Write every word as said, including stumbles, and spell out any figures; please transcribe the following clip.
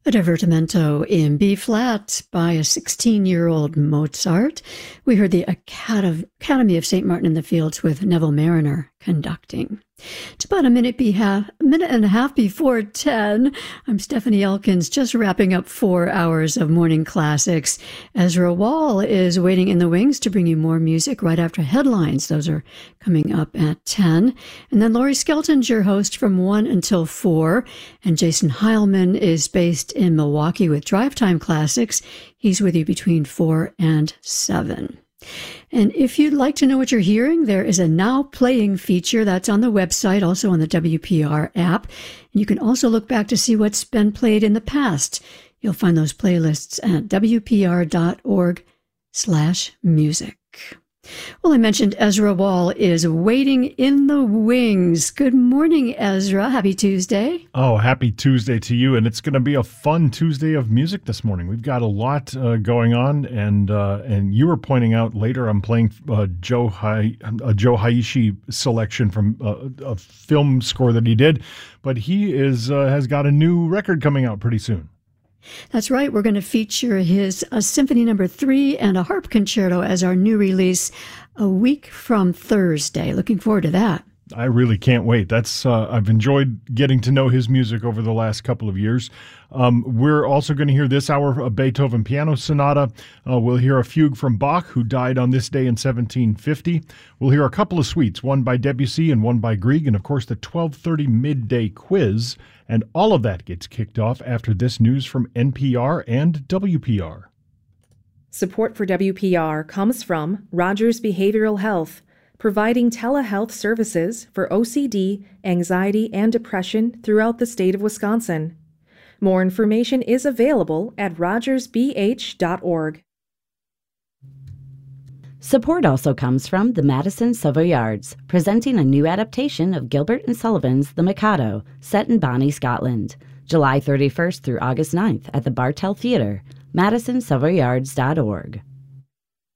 A divertimento in B-flat by a sixteen-year-old Mozart. We heard the Academy of Saint Martin in the Fields with Neville Mariner conducting. It's about a minute, be half, a minute and a half before ten. I'm Stephanie Elkins, just wrapping up four hours of morning classics. Ezra Wall is waiting in the wings to bring you more music right after headlines. Those are coming up at ten. And then Laurie Skelton's your host from one until four. And Jason Heilman is based in Milwaukee with Drive Time Classics. He's with you between four and seven. And if you'd like to know what you're hearing, there is a Now Playing feature that's on the website, also on the W P R app. And you can also look back to see what's been played in the past. You'll find those playlists at wpr.org slash music. Well, I mentioned Ezra Wall is waiting in the wings. Good morning, Ezra. Happy Tuesday. Oh, happy Tuesday to you. And it's going to be a fun Tuesday of music this morning. We've got a lot uh, going on. And uh, and you were pointing out later, I'm playing uh, Joe Hi- a Joe Hisaishi selection from uh, a film score that he did. But he is uh, has got a new record coming out pretty soon. That's right. We're going to feature his uh, Symphony Number Three and a harp concerto as our new release a week from Thursday. Looking forward to that. I really can't wait. That's uh, I've enjoyed getting to know his music over the last couple of years. Um, we're also going to hear this hour a Beethoven piano sonata. Uh, we'll hear a fugue from Bach, who died on this day in seventeen fifty. We'll hear a couple of suites, one by Debussy and one by Grieg, and of course the twelve thirty midday quiz. And all of that gets kicked off after this news from N P R and W P R. Support for W P R comes from Rogers Behavioral Health, providing telehealth services for O C D, anxiety, and depression throughout the state of Wisconsin. More information is available at rogers b h dot org. Support also comes from the Madison Savoyards, presenting a new adaptation of Gilbert and Sullivan's The Mikado, set in Bonnie, Scotland, July thirty-first through August ninth at the Bartell Theatre, madison savoyards dot org.